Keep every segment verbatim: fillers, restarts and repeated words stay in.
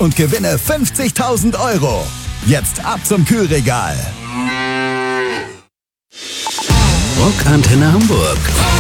und gewinne fünfzigtausend Euro. Jetzt ab zum Kühlregal. Rockantenne Hamburg.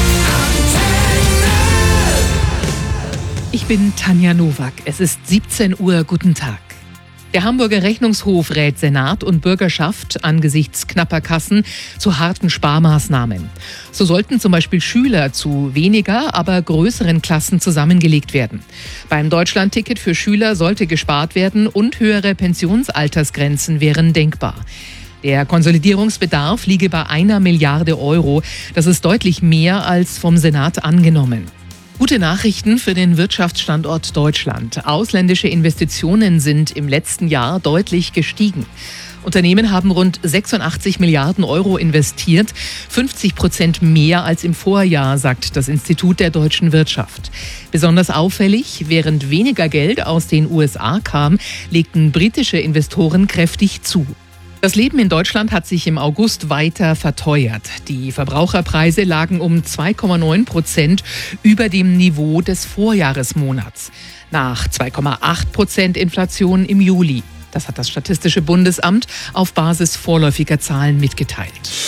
Ich bin Tanja Nowak. Es ist siebzehn Uhr. Guten Tag. Der Hamburger Rechnungshof rät Senat und Bürgerschaft angesichts knapper Kassen zu harten Sparmaßnahmen. So sollten zum Beispiel Schüler zu weniger, aber größeren Klassen zusammengelegt werden. Beim Deutschlandticket für Schüler sollte gespart werden und höhere Pensionsaltersgrenzen wären denkbar. Der Konsolidierungsbedarf liege bei einer Milliarde Euro. Das ist deutlich mehr als vom Senat angenommen. Gute Nachrichten für den Wirtschaftsstandort Deutschland. Ausländische Investitionen sind im letzten Jahr deutlich gestiegen. Unternehmen haben rund sechsundachtzig Milliarden Euro investiert, fünfzig Prozent mehr als im Vorjahr, sagt das Institut der deutschen Wirtschaft. Besonders auffällig, während weniger Geld aus den U S A kam, legten britische Investoren kräftig zu. Das Leben in Deutschland hat sich im August weiter verteuert. Die Verbraucherpreise lagen um zwei Komma neun Prozent über dem Niveau des Vorjahresmonats. Nach zwei Komma acht Prozent Inflation im Juli. Das hat das Statistische Bundesamt auf Basis vorläufiger Zahlen mitgeteilt.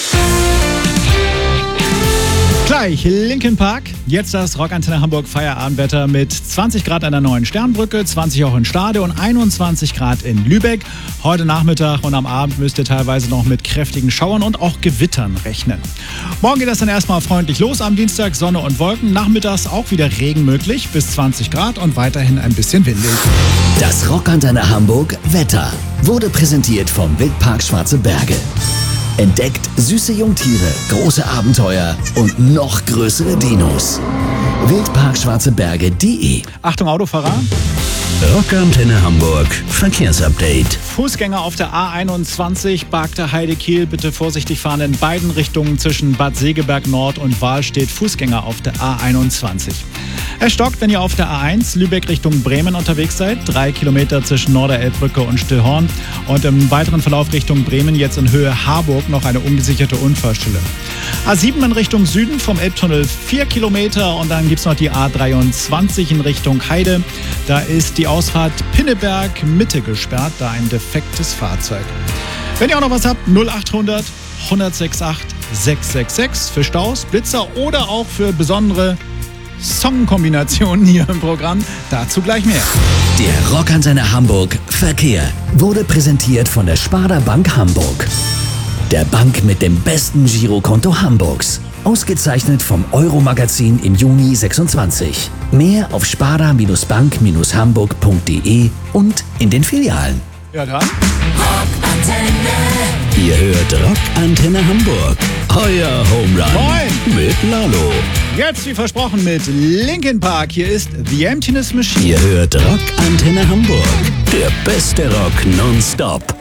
Gleich Linkin Park, jetzt das Rockantenne Hamburg Feierabendwetter mit zwanzig Grad an der neuen Sternbrücke, zwanzig auch in Stade und einundzwanzig Grad in Lübeck. Heute Nachmittag und am Abend müsst ihr teilweise noch mit kräftigen Schauern und auch Gewittern rechnen. Morgen geht das dann erstmal freundlich los am Dienstag, Sonne und Wolken. Nachmittags auch wieder Regen möglich, bis zwanzig Grad und weiterhin ein bisschen windig. Das Rockantenne Hamburg Wetter wurde präsentiert vom Wildpark Schwarze Berge. Entdeckt süße Jungtiere, große Abenteuer und noch größere Dinos. wildpark schwarze berge punkt de. Achtung Autofahrer. Rockantenne Hamburg Verkehrsupdate. Fußgänger auf der A einundzwanzig, Barkter Heide-Kiel, bitte vorsichtig fahren in beiden Richtungen zwischen Bad Segeberg Nord und Wahl steht Fußgänger auf der A einundzwanzig. Es stockt, wenn ihr auf der A eins Lübeck Richtung Bremen unterwegs seid. Drei Kilometer zwischen Norderelbbrücke und Stillhorn. Und im weiteren Verlauf Richtung Bremen jetzt in Höhe Harburg noch eine ungesicherte Unfallstelle. A sieben in Richtung Süden vom Elbtunnel vier Kilometer. Und dann gibt es noch die A dreiundzwanzig in Richtung Heide. Da ist die Ausfahrt Pinneberg Mitte gesperrt, da ein defektes Fahrzeug. Wenn ihr auch noch was habt, null achthundert hundertsechsundachtzig sechshundertsechsundsechzig für Staus, Blitzer oder auch für besondere Songkombinationen hier im Programm. Dazu gleich mehr. Der Rockantenne Hamburg Verkehr wurde präsentiert von der Sparda Bank Hamburg. Der Bank mit dem besten Girokonto Hamburgs. Ausgezeichnet vom Euro-Magazin im Juni sechsundzwanzig. Mehr auf sparda Bank Hamburg punkt de und in den Filialen. Ja, dann. Rockantenne. Ihr hört Rockantenne Hamburg. Euer Home Run. Moin. Mit Lalo. Jetzt wie versprochen mit Linkin Park. Hier ist The Emptiness Machine. Ihr hört Rockantenne Hamburg. Der beste Rock nonstop.